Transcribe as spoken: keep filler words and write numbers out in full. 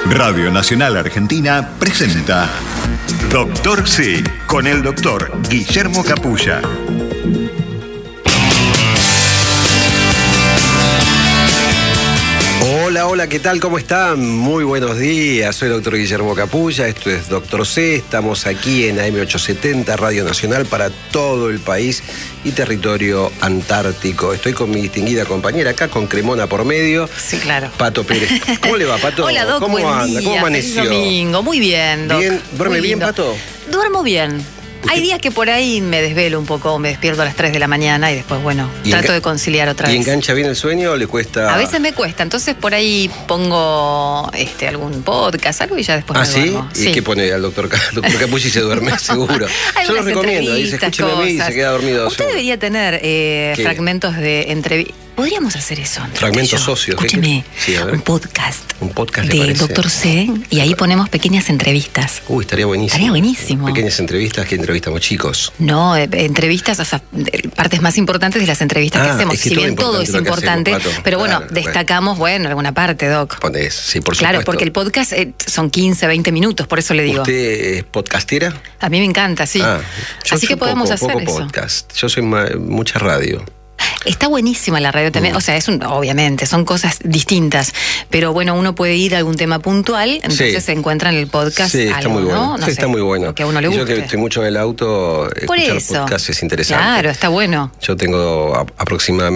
Radio Nacional Argentina presenta Doctor C, con el doctor Guillermo Capulla. Hola, hola, ¿qué tal? ¿Cómo están? Muy buenos días, soy el doctor Guillermo Capulla, esto es Doctor C, estamos aquí en A M ochocientos setenta, Radio Nacional para todo el país y territorio antártico. Estoy con mi distinguida compañera acá, con Cremona por medio. Sí, claro. Pato Pérez. ¿Cómo le va, Pato? Hola, Doc, ¿Cómo buen anda? día. ¿Cómo amaneció? Feliz domingo, muy bien, Doc. Bien, ¿duerme Muy bien, lindo. Pato? Duermo bien. Hay días que por ahí me desvelo un poco, me despierto a las tres de la mañana y después, bueno, trato de conciliar otra ¿Y vez. engancha bien el sueño o le cuesta? A veces me cuesta, entonces por ahí pongo este algún podcast, algo y ya después ¿Ah, me sí? duermo. ¿Y sí. qué pone al doctor, doctor Capulla y se duerme, seguro? Yo lo recomiendo, dice, escúcheme a mí y se queda dormido. Usted debería tener eh, fragmentos de entrevistas. Podríamos hacer eso. Fragmentos socios. Escúcheme, sí, un podcast. Un podcast de Doctor C, y ahí ponemos pequeñas entrevistas. Uy, estaría buenísimo. Estaría buenísimo. Pequeñas entrevistas que entrevistamos chicos. No, eh, entrevistas, o sea, partes más importantes de las entrevistas ah, que hacemos. Es que si bien todo es importante, hacemos, pero bueno, claro, destacamos, bueno. bueno, alguna parte, Doc. Ponés, sí, por supuesto. Claro, porque el podcast eh, son quince, veinte minutos, por eso le digo. ¿Usted es podcastera? A mí me encanta, sí. Ah, Así que podemos poco, hacer poco eso. Podcast. Yo soy ma mucha radio. Está buenísima la radio también, mm. o sea, es un, obviamente, son cosas distintas, pero bueno, uno puede ir a algún tema puntual, entonces sí. se encuentra en el podcast sí, está algo, muy bueno. ¿no? No sí, sé, está muy bueno. Que a uno le guste. Yo que estoy mucho en el auto, Por escuchar eso. podcast es interesante. Claro, está bueno. Yo tengo aproximadamente